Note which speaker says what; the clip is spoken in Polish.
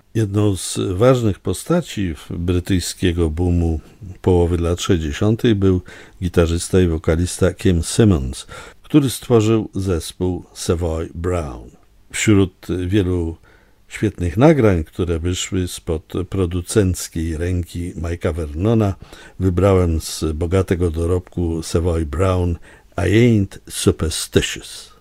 Speaker 1: Jedną z ważnych postaci brytyjskiego boomu połowy lat 60. był gitarzysta i wokalista Kim Simmons, który stworzył zespół Savoy Brown. Wśród wielu świetnych nagrań, które wyszły spod producenckiej ręki Mike'a Vernona, wybrałem z bogatego dorobku Savoy Brown I Ain't Superstitious.